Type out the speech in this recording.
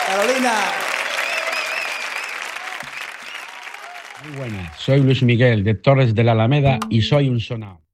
Carolina. Muy buenas, soy Luis Miguel de Torres de la Alameda y soy un sonao.